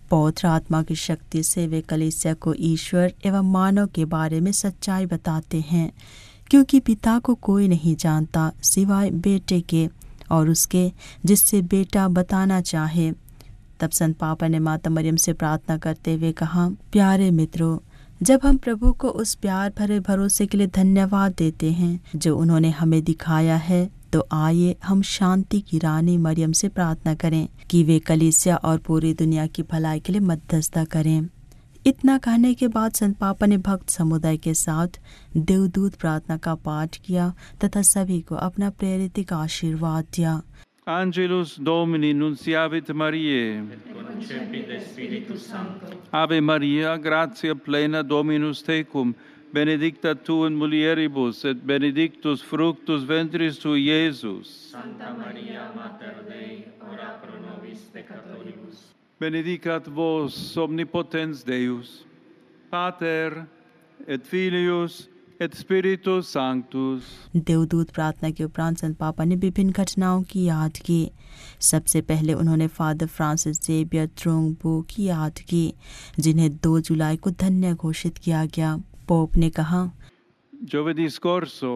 पवित्र आत्मा की शक्ति से वे कलीसिया को ईश्वर एवं मानव के बारे में सच्चाई बताते हैं, क्योंकि पिता को कोई नहीं जानता सिवाय बेटे के और उसके जिससे बेटा बताना चाहे। तब संत पापा ने माता मरियम से प्रार्थना करते हुए कहा, प्यारे मित्रों, जब हम प्रभु को उस प्यार भरे भरोसे के लिए धन्यवाद देते हैं जो उन्होंने हमें दिखाया है, तो आइए हम शांति की रानी मरियम से प्रार्थना करें कि वे कलीसिया और पूरी दुनिया की भलाई के लिए मध्यस्थता करें। इतना कहने के बाद संत पापा ने भक्त समुदाय के साथ देवदूत प्रार्थना का पाठ किया तथा सभी को अपना प्रेरित आशीर्वाद दिया। Angelus Domini nunciavit Mariae. Ave Maria, gratia plena Dominus tecum, benedicta tu in mulieribus, et benedictus fructus ventris tui, Iesus. Santa Maria, Mater Dei, ora pro nobis peccatoribus. Benedicat vos omnipotens Deus, Pater et Filius et Spiritus Sanctus। देवदूत प्रार्थना के उपरांत संत पापा ने विभिन्न घटनाओं की याद की। सबसे पहले उन्होंने फादर फ्रांसिस जेवियर त्रोंगबो की याद की, जिन्हें 2 जुलाई को धन्य घोषित किया गया। पोप ने कहा, Giovedì scorso,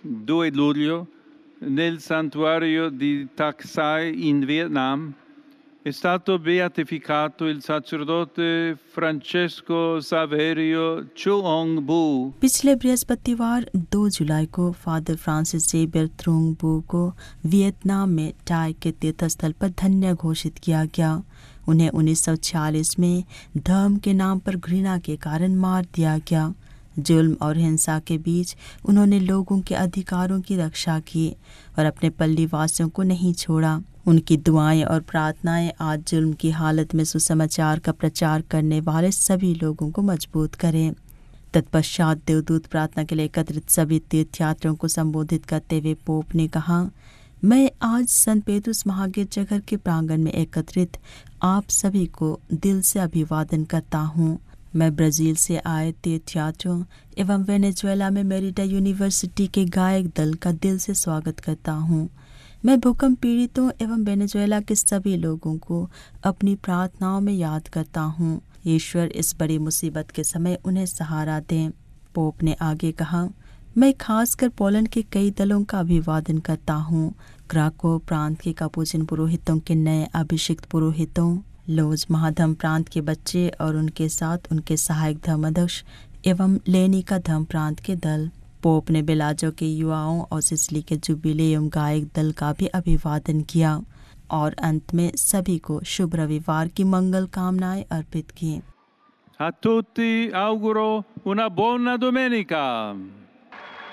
2 luglio, nel santuario di Taksai in Vietnam, è stato beatificato il sacerdote Francesco Saverio Chuong Bu। पिछले बृहस्पतिवार 2 जुलाई को फादर फ्रांसिस जेवियर त्रोंगबो को वियतनाम में टाई के तीर्थस्थल पर धन्य घोषित किया गया। उन्हें 1946 में धर्म के नाम पर घृणा के कारण मार दिया गया। जुल्म और हिंसा के बीच उन्होंने लोगों के अधिकारों की रक्षा की और अपने पल्ली वासियों को नहीं छोड़ा। उनकी दुआएं और प्रार्थनाएं आज जुल्म की हालत में सुसमाचार का प्रचार करने वाले सभी लोगों को मजबूत करें। तत्पश्चात देवदूत प्रार्थना के लिए एकत्रित सभी तीर्थयात्रियों को संबोधित करते हुए पोप ने कहा, मैं आज संत पेट्रुस महागिरजाघर के प्रांगण में एकत्रित आप सभी को दिल से अभिवादन करता हूँ। मैं ब्राजील से आए तीर्थयात्रियों एवं वेनेजुएला में मेरिटा यूनिवर्सिटी के गायक दल का दिल से स्वागत करता हूँ। मैं भूकंप पीड़ितों एवं वेनेजुएला के सभी लोगों को अपनी प्रार्थनाओं में याद करता हूँ। ईश्वर इस बड़ी मुसीबत के समय उन्हें सहारा दें। पोप ने आगे कहा, मैं खासकर पोलैंड के कई दलों का अभिवादन करता हूँ। क्राको प्रांत के कापुचिन पुरोहितों के नए अभिषिक्त पुरोहितों, लोज महाधर्म प्रांत के बच्चे और उनके साथ उनके सहायक धर्माध्यक्ष एवं लेनिका धर्म प्रांत के दल। पोप ने बेलाजो के युवाओं और सिसिली के जुबिलेयम गायक दल का भी अभिवादन किया और अंत में सभी को शुभ रविवार की मंगल कामनाएं अर्पित की। A tutti auguro una buona domenica।